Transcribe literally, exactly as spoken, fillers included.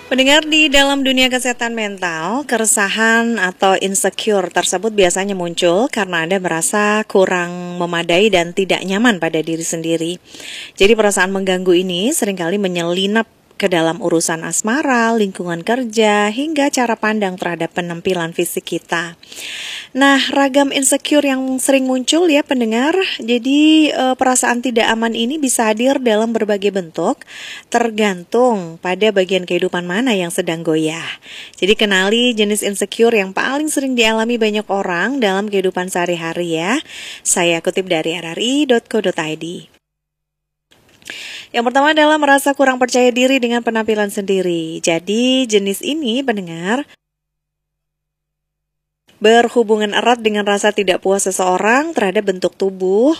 Pendengar, di dalam dunia kesehatan mental, keresahan atau insecure tersebut biasanya muncul karena Anda merasa kurang memadai dan tidak nyaman pada diri sendiri. Jadi perasaan mengganggu ini seringkali menyelinap ke dalam urusan asmara, lingkungan kerja, hingga cara pandang terhadap penampilan fisik kita. Nah, ragam insecure yang sering muncul ya pendengar. Jadi eh, perasaan tidak aman ini bisa hadir dalam berbagai bentuk, tergantung pada bagian kehidupan mana yang sedang goyah. Jadi kenali jenis insecure yang paling sering dialami banyak orang dalam kehidupan sehari-hari ya. Saya kutip dari r r i dot co dot i d. Yang pertama adalah merasa kurang percaya diri dengan penampilan sendiri. Jadi jenis ini pendengar berhubungan erat dengan rasa tidak puas seseorang terhadap bentuk tubuh,